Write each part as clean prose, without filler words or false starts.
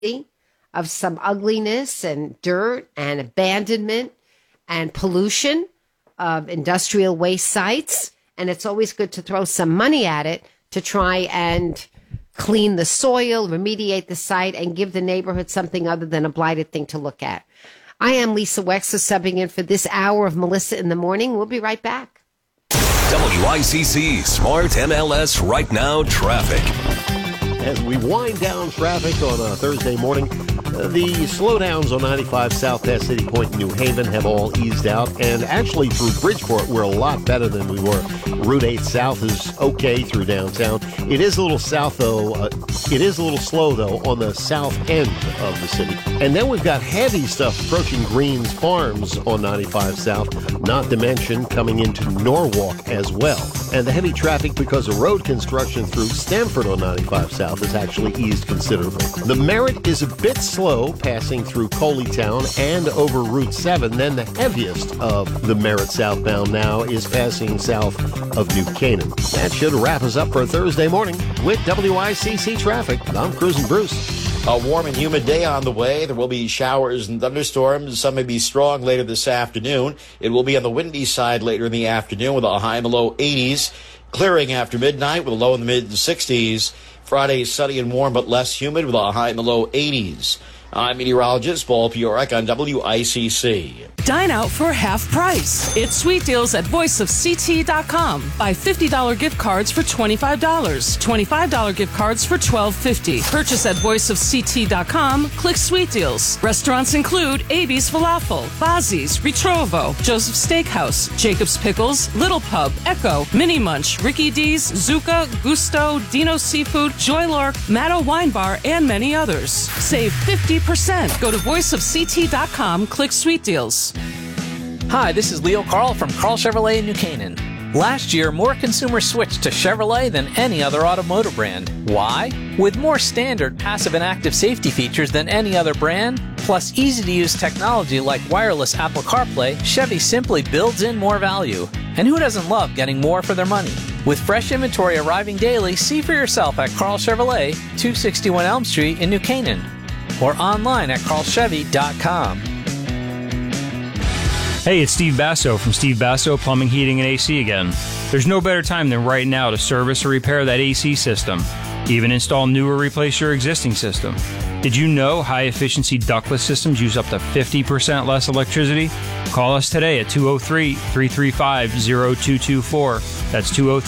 of some ugliness and dirt and abandonment and pollution of industrial waste sites. And it's always good to throw some money at it to try and clean the soil, remediate the site, and give the neighborhood something other than a blighted thing to look at. I am Lisa Wexler, subbing in for this hour of Melissa in the Morning. We'll be right back. WICC Smart MLS Right Now Traffic. As we wind down traffic on a Thursday morning, the slowdowns on 95 south past City Point, New Haven have all eased out. And actually through Bridgeport, we're a lot better than we were. Route 8 south is okay through downtown. It is a little south, though. It is a little slow, though, on the south end of the city. And then we've got heavy stuff approaching Greens Farms on 95 south, not to mention coming into Norwalk as well. And the heavy traffic because of road construction through Stamford on 95 south has actually eased considerably. The Merritt is a bit slow passing through Coleytown and over Route 7. Then the heaviest of the Merritt southbound now is passing south of New Canaan. That should wrap us up for a Thursday morning with WICC traffic. I'm Cruising Bruce. A warm and humid day on the way. There will be showers and thunderstorms. Some may be strong later this afternoon. It will be on the windy side later in the afternoon with a high in the low 80s. Clearing after midnight with a low in the mid-60s. Friday, sunny and warm but less humid with a high in the low 80s. I'm meteorologist Paul Piorek on WICC. Dine out for half price. It's Sweet Deals at voiceofct.com. Buy $50 gift cards for $25. $25 gift cards for $12.50. Purchase at voiceofct.com. Click Sweet Deals. Restaurants include AB's Falafel, Bazzi's, Ritrovo, Joseph's Steakhouse, Jacob's Pickles, Little Pub, Echo, Mini Munch, Ricky D's, Zuka, Gusto, Dino's Seafood, Joy Lark, Maddo Wine Bar, and many others. Save 50%. Go to voiceofct.com. Click Sweet Deals. Hi, this is Leo Carl from Carl Chevrolet in New Canaan. Last year, more consumers switched to Chevrolet than any other automotive brand. Why? With more standard passive and active safety features than any other brand, plus easy-to-use technology like wireless Apple CarPlay, Chevy simply builds in more value. And who doesn't love getting more for their money? With fresh inventory arriving daily, see for yourself at Carl Chevrolet, 261 Elm Street in New Canaan, or online at carlchevy.com. Hey, it's Steve Basso from Steve Basso Plumbing, Heating, and AC again. There's no better time than right now to service or repair that AC system. Even install new or replace your existing system. Did you know high-efficiency ductless systems use up to 50% less electricity? Call us today at 203-335-0224. That's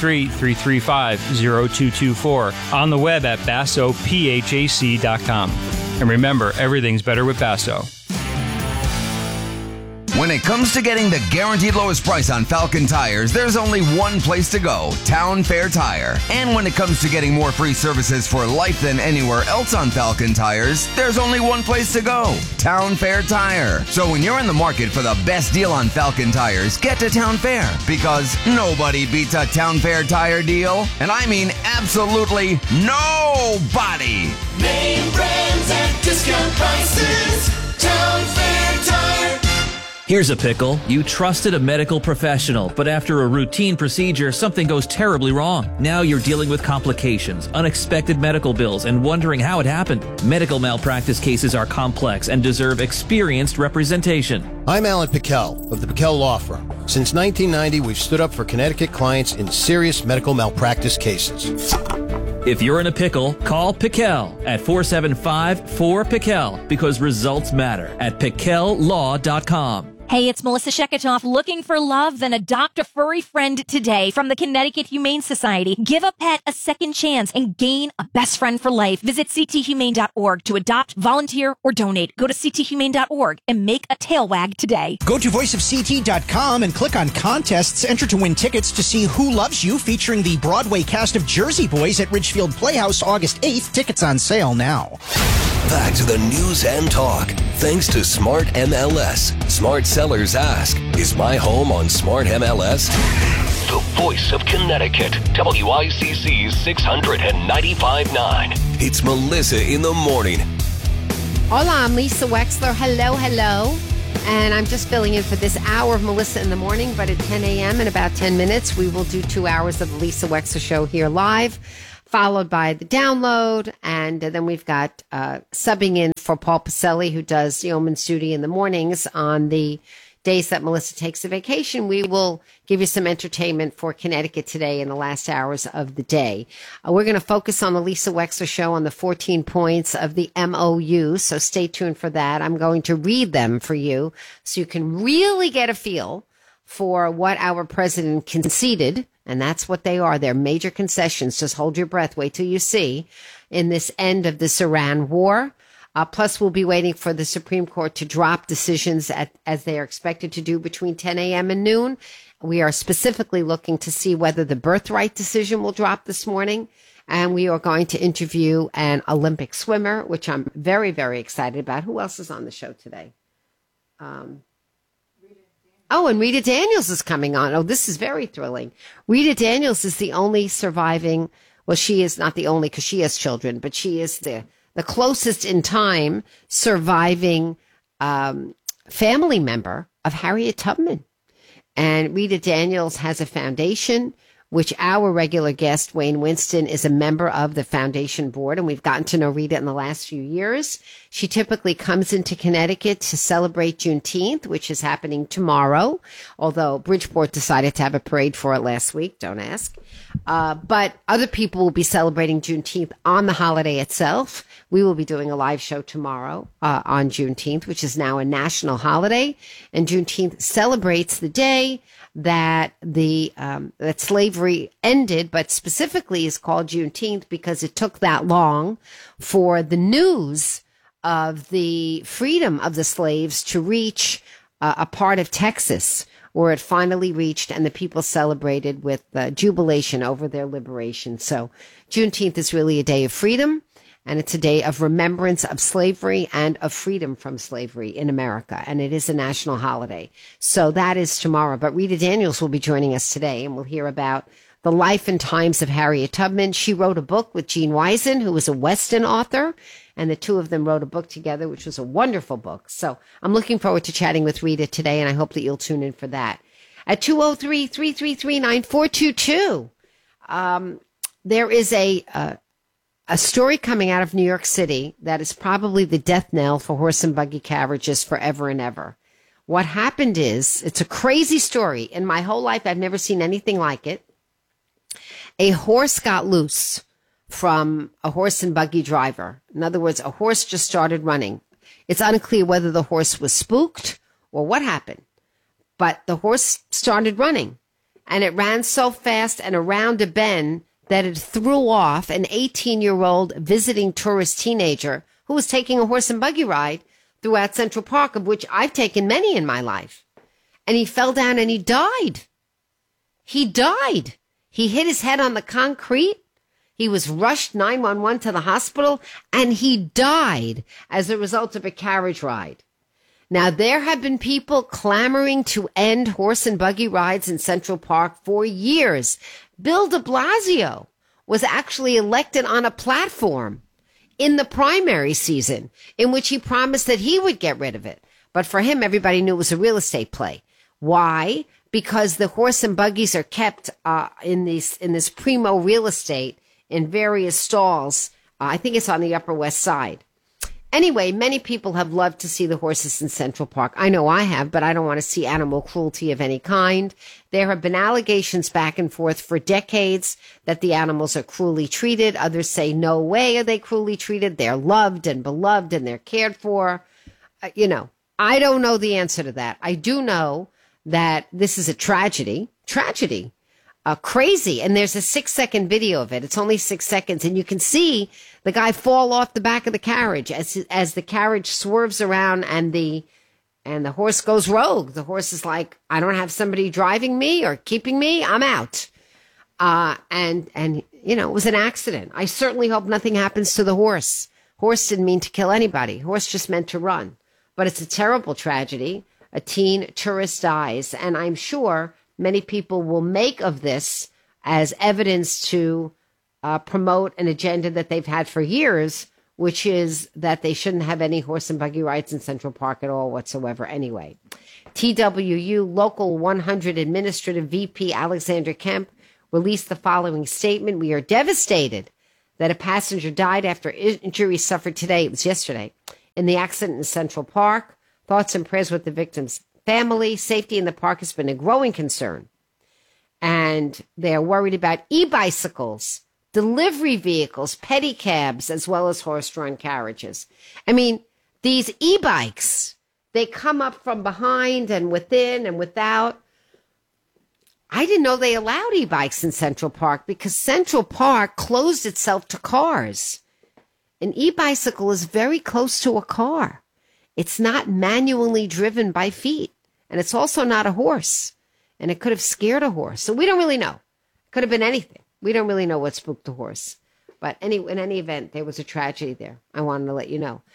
203-335-0224. On the web at bassophac.com. And remember, everything's better with Basso. When it comes to getting the guaranteed lowest price on Falcon tires, there's only one place to go, Town Fair Tire. And when it comes to getting more free services for life than anywhere else on Falcon tires, there's only one place to go, Town Fair Tire. So when you're in the market for the best deal on Falcon tires, get to Town Fair, because nobody beats a Town Fair tire deal. And I mean absolutely nobody. Name brands at discount prices, Town Fair Tire. Here's a pickle. You trusted a medical professional, but after a routine procedure, something goes terribly wrong. Now you're dealing with complications, unexpected medical bills, and wondering how it happened. Medical malpractice cases are complex and deserve experienced representation. I'm Alan Pickell of the Pickell Law Firm. Since 1990, we've stood up for Connecticut clients in serious medical malpractice cases. If you're in a pickle, call Pickell at 475-4PICKELL, because results matter at PickellLaw.com. Hey, it's Melissa Sheketoff. Looking for love? Then adopt a furry friend today from the Connecticut Humane Society. Give a pet a second chance and gain a best friend for life. Visit cthumane.org to adopt, volunteer, or donate. Go to cthumane.org and make a tail wag today. Go to voiceofct.com and click on contests. Enter to win tickets to see Who Loves You, featuring the Broadway cast of Jersey Boys at Ridgefield Playhouse August 8th. Tickets on sale now. Back to the news and talk. Thanks to Smart MLS. Smart sellers ask, is my home on Smart MLS? The voice of Connecticut. WICC 695.9. It's Melissa in the Morning. Hola, I'm Lisa Wexler. Hello, hello. And I'm just filling in for this hour of Melissa in the Morning, but at 10 a.m. in about 10 minutes, we will do 2 hours of the Lisa Wexler Show here live. followed by the download. And then we've got subbing in for Paul Pacelli, who does yeoman's duty in the mornings on the days that Melissa takes a vacation. We will give you some entertainment for Connecticut today in the last hours of the day. We're going to focus on the Lisa Wexler show on the 14 points of the MOU. So stay tuned for that. I'm going to read them for you so you can really get a feel for what our president conceded. And that's what they are. They're major concessions. Just hold your breath. Wait till you see in this end of this Iran war. Plus, we'll be waiting for the Supreme Court to drop decisions as they are expected to do between 10 a.m. and noon. We are specifically looking to see whether the birthright decision will drop this morning. And we are going to interview an Olympic swimmer, which I'm very, very excited about. Who else is on the show today? And Rita Daniels is coming on. Oh, this is very thrilling. Rita Daniels is the only surviving, well, she is not the only because she has children, but she is the closest in time surviving family member of Harriet Tubman. And Rita Daniels has a foundation, which our regular guest, Wayne Winston, is a member of the foundation board. And we've gotten to know Rita in the last few years. She typically comes into Connecticut to celebrate Juneteenth, which is happening tomorrow, although Bridgeport decided to have a parade for it last week. Don't ask. But other people will be celebrating Juneteenth on the holiday itself. We will be doing a live show tomorrow on Juneteenth, which is now a national holiday. And Juneteenth celebrates the day that that slavery ended, but specifically is called Juneteenth because it took that long for the news of the freedom of the slaves to reach a part of Texas where it finally reached, and the people celebrated with jubilation over their liberation. So Juneteenth is really a day of freedom. And it's a day of remembrance of slavery and of freedom from slavery in America. And it is a national holiday. So that is tomorrow. But Rita Daniels will be joining us today, and we'll hear about the life and times of Harriet Tubman. She wrote a book with Gene Wisen, who was a Weston author, and the two of them wrote a book together, which was a wonderful book. So I'm looking forward to chatting with Rita today, and I hope that you'll tune in for that. At 203-333-9422, there is a story coming out of New York City that is probably the death knell for horse and buggy carriages forever and ever. What happened is, it's a crazy story. In my whole life, I've never seen anything like it. A horse got loose from a horse and buggy driver. In other words, a horse just started running. It's unclear whether the horse was spooked or what happened, but the horse started running, and it ran so fast and around a bend that it threw off an 18-year-old visiting tourist teenager who was taking a horse and buggy ride throughout Central Park, of which I've taken many in my life. And he fell down and he died. He died. He hit his head on the concrete. He was rushed 911 to the hospital, and he died as a result of a carriage ride. Now, there have been people clamoring to end horse and buggy rides in Central Park for years. Bill de Blasio was actually elected on a platform in the primary season in which he promised that he would get rid of it. But for him, everybody knew it was a real estate play. Why? Because the horse and buggies are kept in this primo real estate in various stalls. I think it's on the Upper West Side. Anyway, many people have loved to see the horses in Central Park. I know I have, but I don't want to see animal cruelty of any kind. There have been allegations back and forth for decades that the animals are cruelly treated. Others say, no way are they cruelly treated. They're loved and beloved and they're cared for. I don't know the answer to that. I do know that this is a tragedy. Crazy. And there's a 6-second video of it. It's only 6 seconds. And you can see the guy fall off the back of the carriage as the carriage swerves around and the horse goes rogue. The horse is like, I don't have somebody driving me or keeping me. I'm out. And it was an accident. I certainly hope nothing happens to the horse. Horse didn't mean to kill anybody. Horse just meant to run. But it's a terrible tragedy. A teen tourist dies. And I'm sure many people will make of this as evidence to promote an agenda that they've had for years, which is that they shouldn't have any horse and buggy rides in Central Park at all whatsoever anyway. TWU Local 100 Administrative VP Alexander Kemp released the following statement. We are devastated that a passenger died after injuries suffered today, it was yesterday, in the accident in Central Park. Thoughts and prayers with the victim's family. Safety in the park has been a growing concern. And they're worried about e-bicycles, delivery vehicles, pedicabs, as well as horse-drawn carriages. I mean, these e-bikes, they come up from behind and within and without. I didn't know they allowed e-bikes in Central Park because Central Park closed itself to cars. An e-bicycle is very close to a car. It's not manually driven by feet. And it's also not a horse. And it could have scared a horse. So we don't really know. It could have been anything. We don't really know what spooked the horse. But in any event, there was a tragedy there. I wanted to let you know.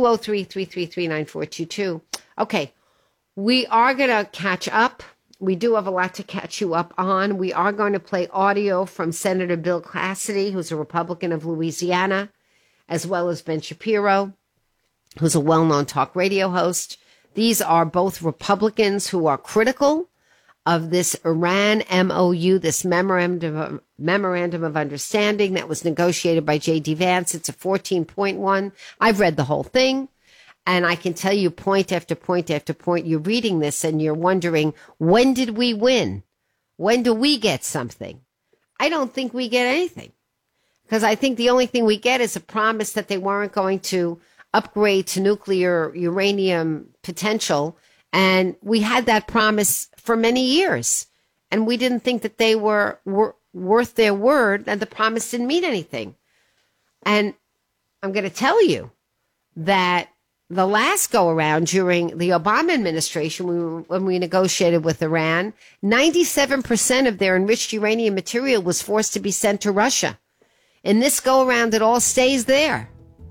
203-333-9422. Okay, we are going to catch up. We do have a lot to catch you up on. We are going to play audio from Senator Bill Cassidy, who's a Republican of Louisiana, as well as Ben Shapiro, who's a well-known talk radio host. These are both Republicans who are critical of this Iran MOU, this memorandum of understanding that was negotiated by J.D. Vance. It's a 14-point one. I've read the whole thing, and I can tell you point after point after point. You're reading this, and you're wondering, when did we win? When do we get something? I don't think we get anything, because I think the only thing we get is a promise that they weren't going to upgrade to nuclear uranium potential. And we had that promise for many years. And we didn't think that they were worth their word, and the promise didn't mean anything. And I'm going to tell you that the last go around during the Obama administration, when we negotiated with Iran, 97% of their enriched uranium material was forced to be sent to Russia. In this go around, it all stays there.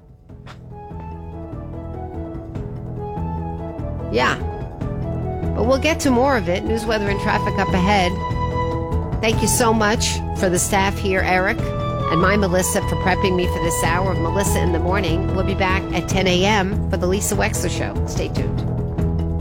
Yeah. But we'll get to more of it. News, weather, and traffic up ahead. Thank you so much for the staff here, Eric, and my Melissa for prepping me for this hour of Melissa in the Morning. We'll be back at 10 a.m. for the Lisa Wexler Show. Stay tuned.